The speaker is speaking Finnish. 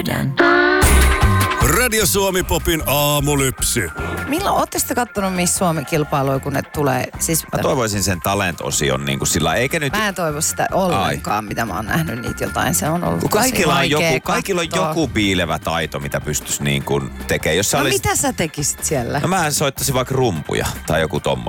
Radio Suomi Popin aamulypsy. Milloin ootte sitten kattonut Miss Suomi-kilpailuja, kun ne tulee? Siis, Mä toivoisin sen talent-osion niin kuin sillä, eikä nyt... Mä en toivo sitä ollenkaan, mitä mä oon nähnyt niitä jotain. Se on ollut Kaikilla on joku piilevä taito, mitä pystyisi niin kuin tekemään. Jos no olisi... mitä sä tekisit siellä? No mä soittaisin vaikka rumpuja tai joku tommonen.